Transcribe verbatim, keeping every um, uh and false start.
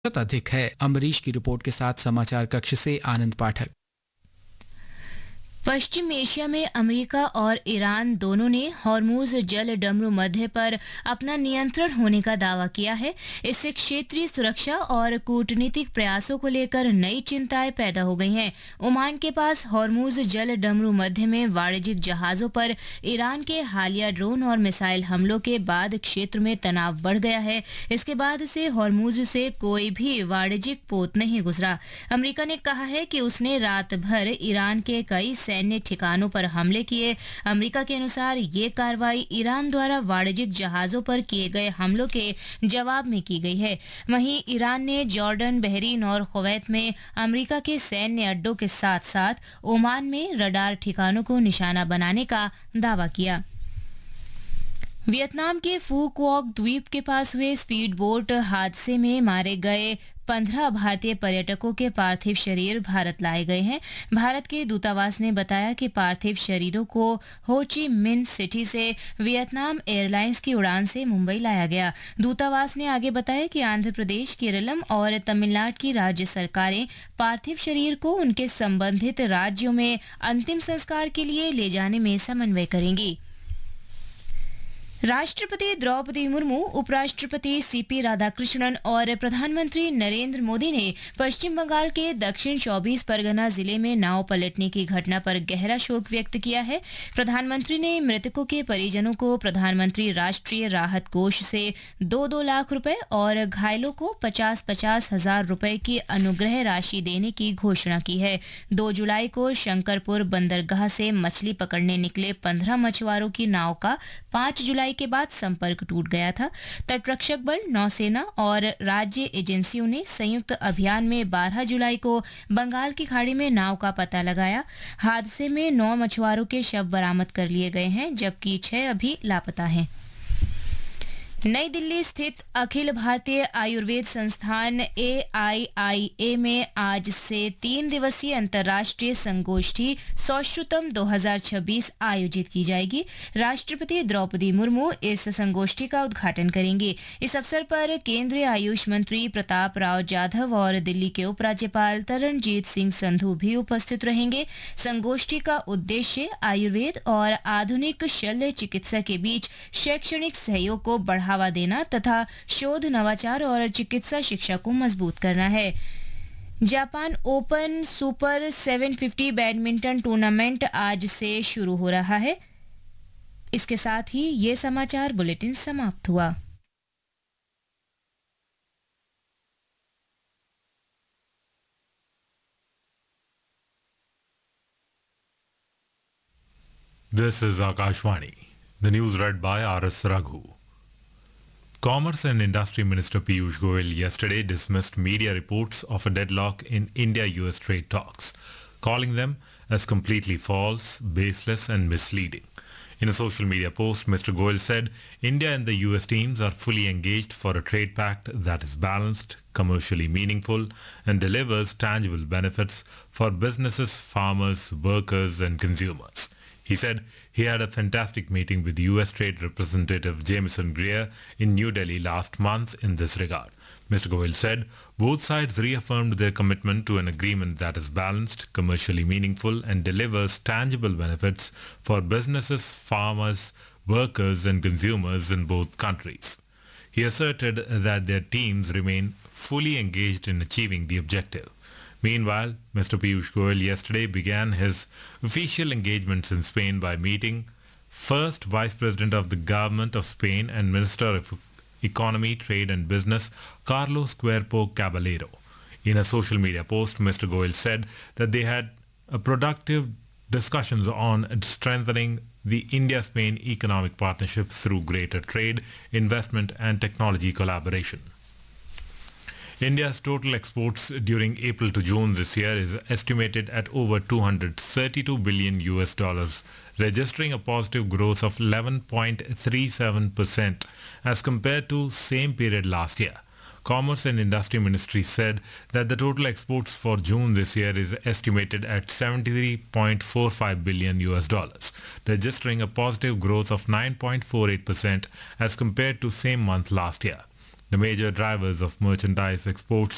अधिक है। अमरीश की रिपोर्ट के साथ समाचार कक्ष से आनंद पाठक। पश्चिम एशिया में अमेरिका और ईरान दोनों ने हॉर्मुज जल डमरू मध्य पर अपना नियंत्रण होने का दावा किया है। इससे क्षेत्रीय सुरक्षा और कूटनीतिक प्रयासों को लेकर नई चिंताएं पैदा हो गई हैं। ओमान के पास हॉर्मुज जल डमरू मध्य में वाणिज्यिक जहाजों पर ईरान के हालिया ड्रोन और मिसाइल हमलों के बाद क्षेत्र में तनाव बढ़ गया है। इसके बाद से हॉर्मुज से कोई भी वाणिज्यिक पोत नहीं गुजरा। अमेरिका ने कहा है कि उसने रात भर ईरान के कई सैन्य ठिकानों पर हमले किए। अमेरिका के अनुसार ये कार्रवाई ईरान द्वारा वाणिज्यिक जहाजों पर किए गए हमलों के जवाब में की गई है। वहीं ईरान ने जॉर्डन, बहरीन और कुवैत में अमेरिका के सैन्य अड्डों के साथ साथ ओमान में रडार ठिकानों को निशाना बनाने का दावा किया। वियतनाम के फू क्वॉक द्वीप के पास हुए स्पीड बोट हादसे में मारे गए पंद्रह भारतीय पर्यटकों के पार्थिव शरीर भारत लाए गए हैं। भारत के दूतावास ने बताया कि पार्थिव शरीरों को हो ची मिन्ह सिटी से वियतनाम एयरलाइंस की उड़ान से मुंबई लाया गया। दूतावास ने आगे बताया कि आंध्र प्रदेश, केरलम और तमिलनाडु की राज्य सरकारें पार्थिव शरीर को उनके संबंधित राज्यों में अंतिम संस्कार के लिए ले जाने में समन्वय करेंगी। राष्ट्रपति द्रौपदी मुर्मू, उपराष्ट्रपति सीपी राधाकृष्णन और प्रधानमंत्री नरेंद्र मोदी ने पश्चिम बंगाल के दक्षिण चौबीस परगना जिले में नाव पलटने की घटना पर गहरा शोक व्यक्त किया है। प्रधानमंत्री ने मृतकों के परिजनों को प्रधानमंत्री राष्ट्रीय राहत कोष से दो दो लाख रुपए और घायलों को पचास पचास हजार रुपए की अनुग्रह राशि देने की घोषणा की है। दो जुलाई को शंकरपुर बंदरगाह से मछली पकड़ने निकले पंद्रह मछुआरों की नाव का पांच जुलाई के बाद संपर्क टूट गया था। तटरक्षक बल, नौसेना और राज्य एजेंसियों ने संयुक्त अभियान में बारह जुलाई को बंगाल की खाड़ी में नाव का पता लगाया। हादसे में नौ मछुआरों के शव बरामद कर लिए गए हैं, जबकि छह अभी लापता हैं। नई दिल्ली स्थित अखिल भारतीय आयुर्वेद संस्थान ए आई आई ए में आज से तीन दिवसीय अंतर्राष्ट्रीय संगोष्ठी सौश्रुतम दो हज़ार छब्बीस आयोजित की जाएगी। राष्ट्रपति द्रौपदी मुर्मू इस संगोष्ठी का उद्घाटन करेंगे। इस अवसर पर केंद्रीय आयुष मंत्री प्रताप राव जाधव और दिल्ली के उपराज्यपाल तरणजीत सिंह संधू भी उपस्थित रहेंगे। संगोष्ठी का उद्देश्य आयुर्वेद और आधुनिक शल्य चिकित्सा के बीच शैक्षणिक सहयोग को बढ़ा बढ़ावा देना तथा शोध, नवाचार और चिकित्सा शिक्षा को मजबूत करना है। जापान ओपन सुपर सात सौ पचास बैडमिंटन टूर्नामेंट आज से शुरू हो रहा है। इसके साथ ही ये समाचार बुलेटिन समाप्त हुआ। This is Akashvani. The news read by R S Raghu. Commerce and Industry Minister Piyush Goyal yesterday dismissed media reports of a deadlock in India-U S trade talks, calling them as completely false, baseless and misleading. In a social media post, Mister Goyal said India and the U S teams are fully engaged for a trade pact that is balanced, commercially meaningful and delivers tangible benefits for businesses, farmers, workers and consumers. He said he had a fantastic meeting with U S Trade Representative Jameson Greer in New Delhi last month in this regard. Mister Goyal said both sides reaffirmed their commitment to an agreement that is balanced, commercially meaningful and delivers tangible benefits for businesses, farmers, workers and consumers in both countries. He asserted that their teams remain fully engaged in achieving the objective. Meanwhile, Mister Piyush Goyal yesterday began his official engagements in Spain by meeting first Vice President of the Government of Spain and Minister of Economy, Trade and Business, Carlos Cuerpo Caballero. In a social media post, Mister Goyal said that they had a productive discussions on strengthening the India-Spain economic partnership through greater trade, investment and technology collaboration. India's total exports during April to June this year is estimated at over two hundred thirty-two billion U S dollars, registering a positive growth of eleven point three seven percent as compared to same period last year. Commerce and Industry Ministry said that the total exports for June this year is estimated at seventy-three point four five billion U S dollars, registering a positive growth of nine point four eight percent as compared to same month last year. The major drivers of merchandise exports